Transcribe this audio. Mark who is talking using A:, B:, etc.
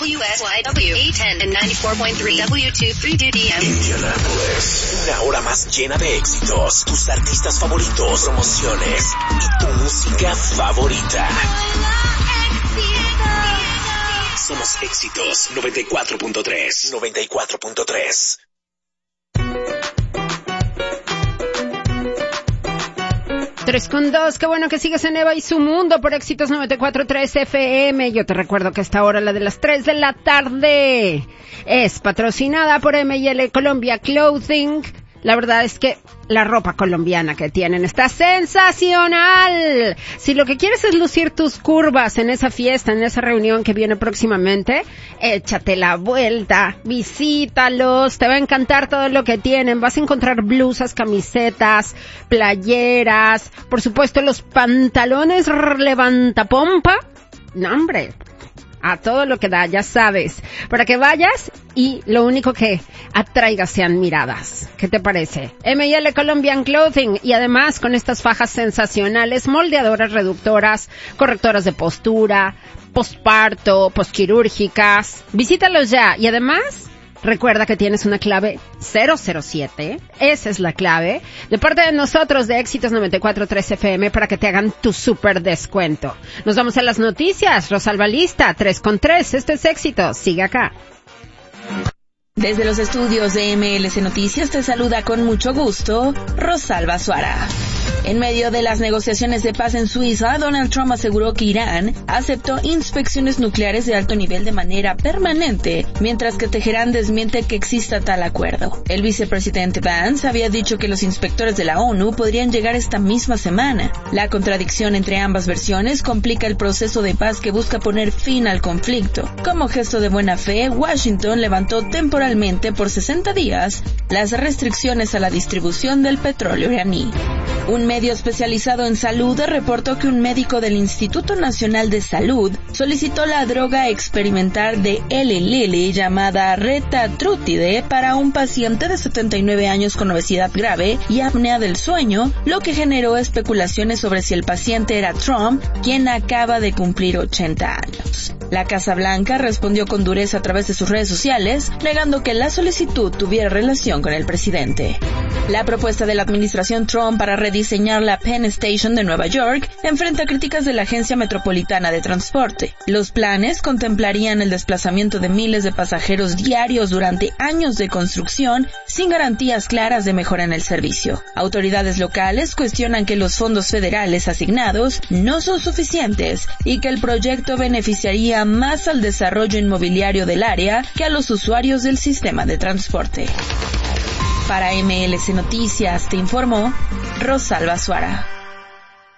A: WSYW 810 and 94.3 W23DDM.
B: Indianapolis, una hora más llena de éxitos, tus artistas favoritos, promociones y tu música favorita. Somos Éxitos 94.3. 94.3.
C: 3:2, qué bueno que sigues en Eva y su mundo por Éxitos 94.3 FM. Yo te recuerdo que esta hora, la de las 3 de la tarde, es patrocinada por M&L Colombia Clothing. La verdad es que la ropa colombiana que tienen está sensacional. Si lo que quieres es lucir tus curvas en esa fiesta, en esa reunión que viene próximamente, échate la vuelta, visítalos, te va a encantar todo lo que tienen. Vas a encontrar blusas, camisetas, playeras, por supuesto los pantalones levantapompa. No, hombre, a todo lo que da, ya sabes, para que vayas y lo único que atraiga sean miradas. ¿Qué te parece? M&L Colombian Clothing, y además con estas fajas sensacionales, moldeadoras, reductoras, correctoras de postura, posparto, posquirúrgicas. Visítalos ya, y además recuerda que tienes una clave 007, esa es la clave, de parte de nosotros de Éxitos 94.3 FM para que te hagan tu super descuento. Nos vamos a las noticias. Rosalba lista, 3:3, esto es Éxitos, sigue acá.
D: Desde los estudios de MLC Noticias te saluda con mucho gusto Rosalba Suara. En medio de las negociaciones de paz en Suiza, Donald Trump aseguró que Irán aceptó inspecciones nucleares de alto nivel de manera permanente, mientras que Teherán desmiente que exista tal acuerdo. El vicepresidente Vance había dicho que los inspectores de la ONU podrían llegar esta misma semana. La contradicción entre ambas versiones complica el proceso de paz que busca poner fin al conflicto. Como gesto de buena fe, Washington levantó temporalmente por 60 días las restricciones a la distribución del petróleo iraní. Un medio especializado en salud reportó que un médico del Instituto Nacional de Salud solicitó la droga experimental de Eli Lilly llamada retatrutide para un paciente de 79 años con obesidad grave y apnea del sueño, lo que generó especulaciones sobre si el paciente era Trump, quien acaba de cumplir 80 años. La Casa Blanca respondió con dureza a través de sus redes sociales, negando que la solicitud tuviera relación con el presidente. La propuesta de la administración Trump para rediseñar la Penn Station de Nueva York enfrenta críticas de la Agencia Metropolitana de Transporte. Los planes contemplarían el desplazamiento de miles de pasajeros diarios durante años de construcción sin garantías claras de mejora en el servicio. Autoridades locales cuestionan que los fondos federales asignados no son suficientes y que el proyecto beneficiaría más al desarrollo inmobiliario del área que a los usuarios del sistema de transporte. Para MLC Noticias te informó Rosalba Suara.